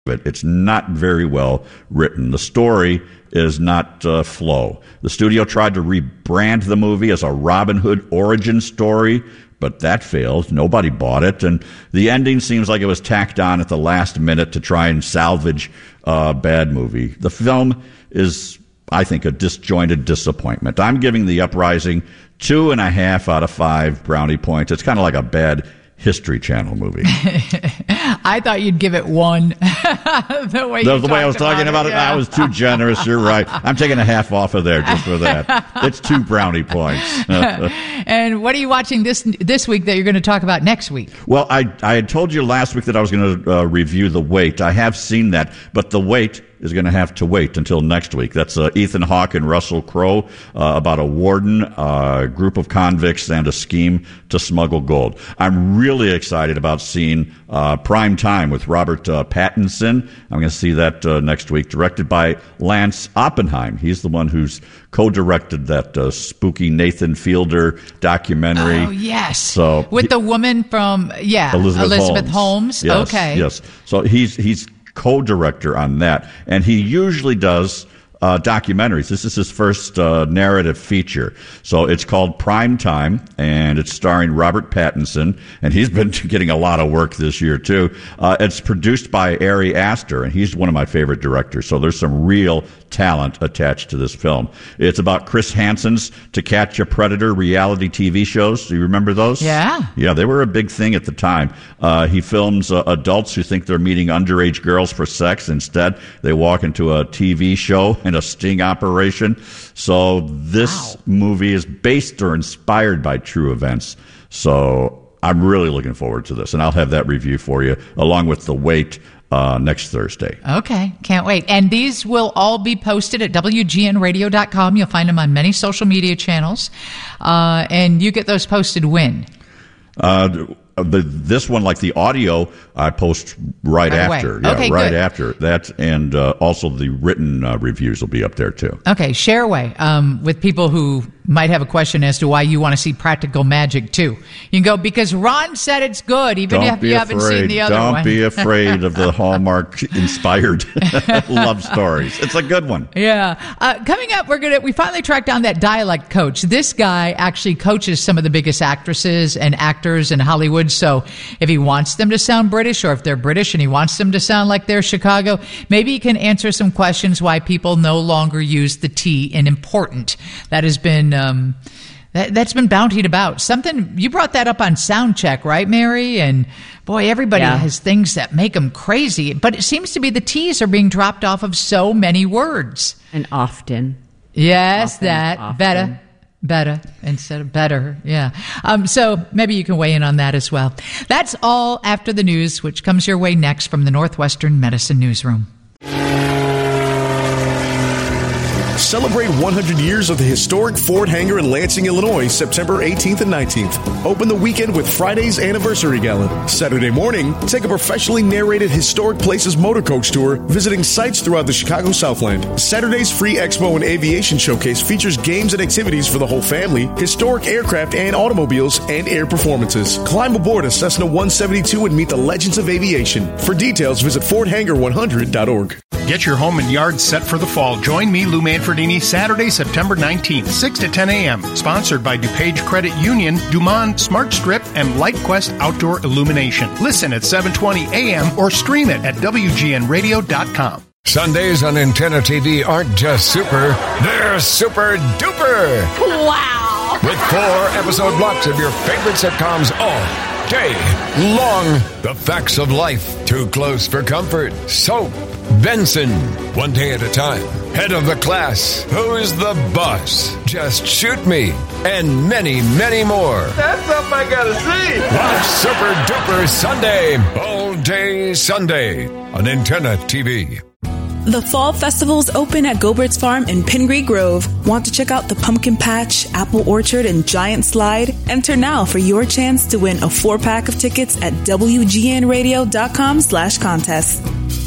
It's not very well written. The story is not flow. The studio tried to rebrand the movie as a Robin Hood origin story, but that failed. Nobody bought it. And the ending seems like it was tacked on at the last minute to try and salvage a bad movie. The film is, I think, a disjointed disappointment. I'm giving The Uprising 2.5 out of 5 brownie points. It's kind of like a bad History Channel movie. I thought you'd give it 1. the way I was talking about it, yeah. I was too generous. You're right. I'm taking a half off of there just for that. It's 2 brownie points. And what are you watching this week that you're going to talk about next week? Well, I had told you last week that I was going to review The Wait. I have seen that, but The Wait is going to have to wait until next week. That's Ethan Hawke and Russell Crowe about a warden, a group of convicts, and a scheme to smuggle gold. I'm really excited about seeing Prime Time with Robert Pattinson. I'm going to see that next week, directed by Lance Oppenheim. He's the one who's co-directed that spooky Nathan Fielder documentary. Oh, yes. So with the woman from, Elizabeth Holmes. Yes, okay. Yes. So he's co-director on that, and he usually does documentaries. This is his first narrative feature. So it's called Prime Time, and it's starring Robert Pattinson, and he's been getting a lot of work this year, too. It's produced by Ari Aster, and he's one of my favorite directors, so there's some real talent attached to this film. It's about Chris Hansen's To Catch a Predator reality TV shows. Do you remember those? Yeah. Yeah, they were a big thing at the time. He films adults who think they're meeting underage girls for sex. Instead, they walk into a TV show in a sting operation. So this movie is based or inspired by true events. So I'm really looking forward to this, and I'll have that review for you along with The Wait next Thursday. Okay, can't wait. And these will all be posted at WGNradio.com. You'll find them on many social media channels. And you get those posted when? This one, like the audio, I post right after. Yeah, okay, right after that. And also the written reviews will be up there, too. Okay, share away with people who might have a question as to why you want to see Practical Magic 2. You can go, because Ron said it's good, even if you haven't seen the other one. Don't be afraid of the Hallmark-inspired love stories. It's a good one. Yeah. Coming up, we finally tracked down that dialect coach. This guy actually coaches some of the biggest actresses and actors in Hollywood. So if he wants them to sound British, or if they're British and he wants them to sound like they're Chicago, maybe he can answer some questions why people no longer use the T in important. That has been that's been bountied about. Something you brought that up on Soundcheck, right, Mary? And boy, everybody has things that make them crazy. But it seems to be the T's are being dropped off of so many words. And often. Yes, often. Better instead of better. Yeah. So maybe you can weigh in on that as well. That's all after the news, which comes your way next from the Northwestern Medicine Newsroom. Celebrate 100 years of the historic Ford Hangar in Lansing, Illinois, September 18th and 19th. Open the weekend with Friday's Anniversary Gala. Saturday morning, take a professionally narrated Historic Places motor coach tour, visiting sites throughout the Chicago Southland. Saturday's free Expo and Aviation Showcase features games and activities for the whole family, historic aircraft and automobiles, and air performances. Climb aboard a Cessna 172 and meet the legends of aviation. For details, visit FordHangar100.org. Get your home and yard set for the fall. Join me, Lou Manfredini, Saturday, September 19th, 6 to 10 a.m. Sponsored by DuPage Credit Union, Dumont Smart Strip, and LightQuest Outdoor Illumination. Listen at 7:20 a.m. or stream it at WGNradio.com. Sundays on Antenna TV aren't just super, they're super duper. Wow! With 4 episode blocks of your favorite sitcoms all day long. The Facts of Life, Too Close for Comfort, Soap, Benson, One Day at a Time, Head of the Class, Who's the Boss, Just Shoot Me, and many, many more. That's something I gotta see. Watch Super Duper Sunday, all day Sunday on Antenna TV. The Fall Festival's open at Gobert's Farm in Pingree Grove. Want to check out the Pumpkin Patch, Apple Orchard, and Giant Slide? Enter now for your chance to win a 4-pack of tickets at WGNradio.com/contest.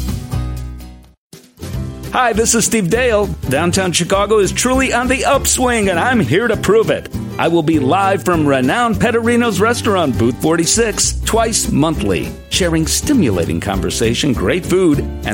Hi, this is Steve Dale. Downtown Chicago is truly on the upswing, and I'm here to prove it. I will be live from renowned Petterino's Restaurant, Booth 46, twice monthly. sharing stimulating conversation, great food, and